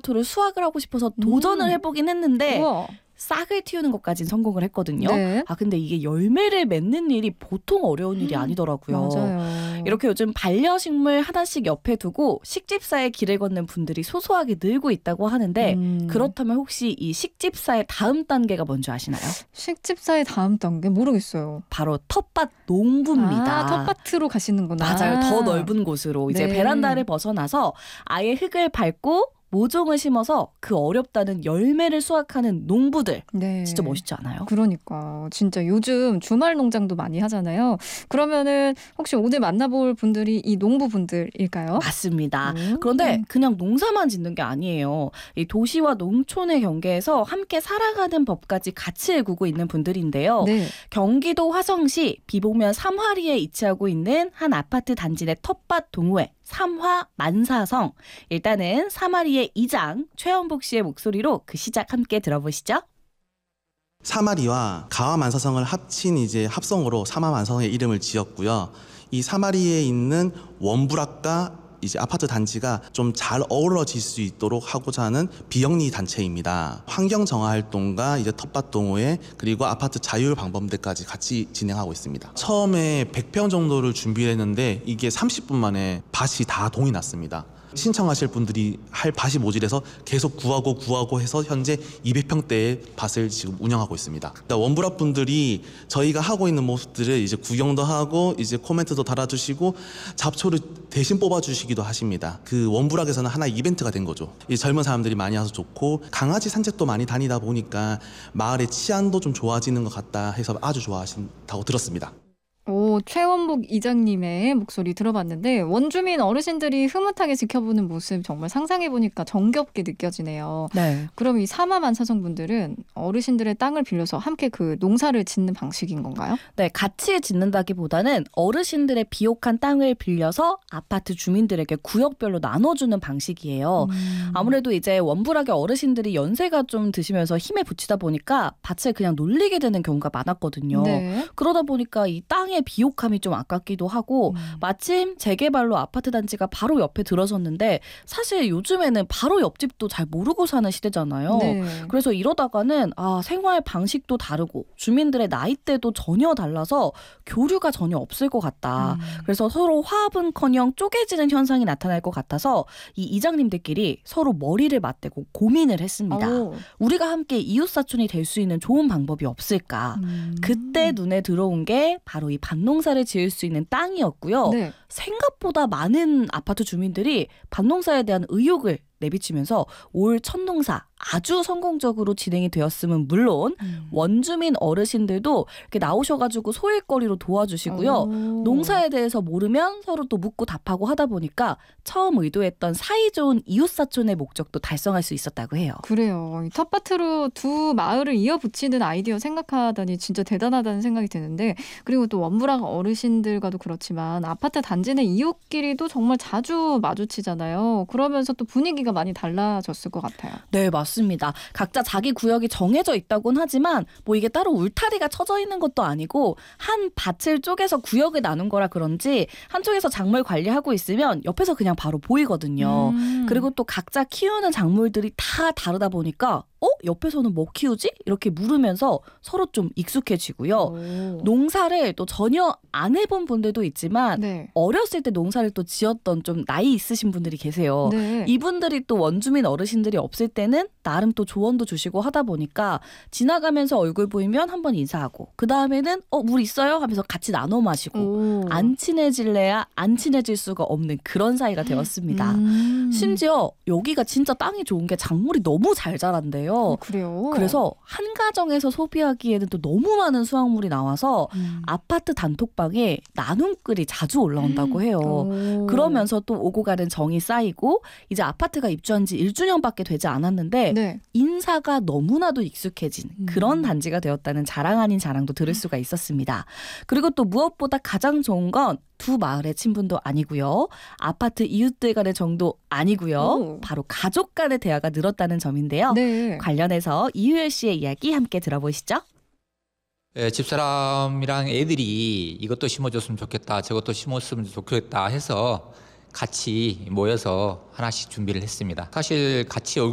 토마토를 수확을 하고 싶어서 도전을 해보긴 했는데 우와. 싹을 틔우는 것까지는 성공을 했거든요. 네. 근데 이게 열매를 맺는 일이 보통 어려운 일이 아니더라고요. 맞아요. 이렇게 요즘 반려식물 하나씩 옆에 두고 식집사의 길을 걷는 분들이 소소하게 늘고 있다고 하는데 그렇다면 혹시 이 식집사의 다음 단계가 뭔지 아시나요? 식집사의 다음 단계 모르겠어요. 바로 텃밭 농부입니다. 텃밭으로 가시는구나. 맞아요. 더 넓은 곳으로 이제 네. 베란다를 벗어나서 아예 흙을 밟고 모종을 심어서 그 어렵다는 열매를 수확하는 농부들. 네. 진짜 멋있지 않아요? 그러니까 진짜 요즘 주말 농장도 많이 하잖아요. 그러면은 혹시 오늘 만나볼 분들이 이 농부분들일까요? 맞습니다. 그런데 그냥 농사만 짓는 게 아니에요. 이 도시와 농촌의 경계에서 함께 살아가는 법까지 같이 일구고 있는 분들인데요. 네. 경기도 화성시 비봉면 삼화리에 위치하고 있는 한 아파트 단지 내 텃밭 동호회 삼화 만사성. 일단은 삼화리의 이장 최원복 씨의 목소리로 그 시작 함께 들어보시죠. 사마리와 가와만사성을 합친 이제 합성어로 사마만사성의 이름을 지었고요. 이 사마리에 있는 원불악과 이제 아파트 단지가 좀 잘 어우러질 수 있도록 하고자 하는 비영리 단체입니다. 환경 정화 활동과 이제 텃밭 동호회 그리고 아파트 자율 방범대까지 같이 진행하고 있습니다. 처음에 100평 정도를 준비했는데 이게 30분 만에 밭이 다 동이 났습니다. 신청하실 분들이 할 밭이 모자라서 계속 구하고 해서 현재 200평대의 밭을 지금 운영하고 있습니다. 원불합 분들이 저희가 하고 있는 모습들을 이제 구경도 하고 이제 코멘트도 달아주시고 잡초를 대신 뽑아주시기도 하십니다. 그 원불합에서는 하나의 이벤트가 된 거죠. 이 젊은 사람들이 많이 와서 좋고 강아지 산책도 많이 다니다 보니까 마을의 치안도 좀 좋아지는 것 같다 해서 아주 좋아하신다고 들었습니다. 최원복 이장님의 목소리 들어봤는데 원주민 어르신들이 흐뭇하게 지켜보는 모습 정말 상상해보니까 정겹게 느껴지네요. 네. 그럼 이 사마만사성분들은 어르신들의 땅을 빌려서 함께 그 농사를 짓는 방식인 건가요? 네, 같이 짓는다기보다는 어르신들의 비옥한 땅을 빌려서 아파트 주민들에게 구역별로 나눠주는 방식이에요. 아무래도 이제 원불하게 어르신들이 연세가 좀 드시면서 힘에 부치다 보니까 밭을 그냥 놀리게 되는 경우가 많았거든요. 네. 그러다 보니까 이 땅의 비옥함이 좀 아깝기도 하고 마침 재개발로 아파트 단지가 바로 옆에 들어섰는데 사실 요즘에는 바로 옆집도 잘 모르고 사는 시대잖아요. 네. 그래서 이러다가는 생활 방식도 다르고 주민들의 나이대도 전혀 달라서 교류가 전혀 없을 것 같다. 그래서 서로 화합은커녕 쪼개지는 현상이 나타날 것 같아서 이 이장님들끼리 서로 머리를 맞대고 고민을 했습니다. 우리가 함께 이웃사촌이 될 수 있는 좋은 방법이 없을까. 그때 눈에 들어온 게 바로 이 밭농사를 지을 수 있는 땅이었고요. 네. 생각보다 많은 아파트 주민들이 밭농사에 대한 의욕을 내비치면서 올 첫농사 아주 성공적으로 진행이 되었음은 물론 원주민 어르신들도 이렇게 나오셔가지고 소일거리로 도와주시고요. 농사에 대해서 모르면 서로 또 묻고 답하고 하다 보니까 처음 의도했던 사이좋은 이웃사촌의 목적도 달성할 수 있었다고 해요. 그래요. 이 텃밭으로 두 마을을 이어붙이는 아이디어 생각하다니 진짜 대단하다는 생각이 드는데 그리고 또 원불학 어르신들과도 그렇지만 아파트 단지 내 이웃끼리도 정말 자주 마주치잖아요. 그러면서 또 분위기가 많이 달라졌을 것 같아요. 네, 맞습니다. 각자 자기 구역이 정해져 있다곤 하지만 뭐 이게 따로 울타리가 쳐져 있는 것도 아니고 한 밭을 쪼개서 구역을 나눈 거라 그런지 한쪽에서 작물 관리하고 있으면 옆에서 그냥 바로 보이거든요. 그리고 또 각자 키우는 작물들이 다 다르다 보니까 옆에서는 뭐 키우지? 이렇게 물으면서 서로 좀 익숙해지고요. 농사를 또 전혀 안 해본 분들도 있지만 네. 어렸을 때 농사를 또 지었던 좀 나이 있으신 분들이 계세요. 네. 이분들이 또 원주민 어르신들이 없을 때는 나름 또 조언도 주시고 하다 보니까 지나가면서 얼굴 보이면 한번 인사하고 그 다음에는 물 있어요? 하면서 같이 나눠 마시고 안 친해질래야 안 친해질 수가 없는 그런 사이가 되었습니다. 심지어 여기가 진짜 땅이 좋은 게 작물이 너무 잘 자란대요. 그래요? 그래서 한 가정에서 소비하기에는 또 너무 많은 수확물이 나와서 아파트 단톡방에 나눔글이 자주 올라온다고 해요. 그러면서 또 오고 가는 정이 쌓이고 이제 아파트가 입주한 지 1주년밖에 되지 않았는데 네. 인사가 너무나도 익숙해진 그런 단지가 되었다는 자랑 아닌 자랑도 들을 수가 있었습니다. 그리고 또 무엇보다 가장 좋은 건 두 마을의 친분도 아니고요. 아파트 이웃들 간의 정도 아니고요. 바로 가족 간의 대화가 늘었다는 점인데요. 네. 관련해서 이유열 씨의 이야기 함께 들어보시죠. 집사람이랑 애들이 이것도 심어줬으면 좋겠다, 저것도 심었으면 좋겠다 해서 같이 모여서 하나씩 준비를 했습니다. 사실 같이